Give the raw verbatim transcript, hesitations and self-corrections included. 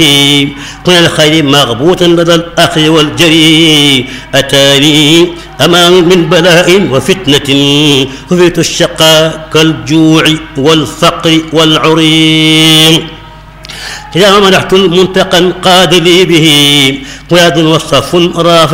من الخير مغبوطا لدى الأخ والجري أتاني أمان من بلاء وفتنة خفيت الشقاء كالجوع والفقر والعري إذا منحت المنتقى قاد لي به قياد وصف رافع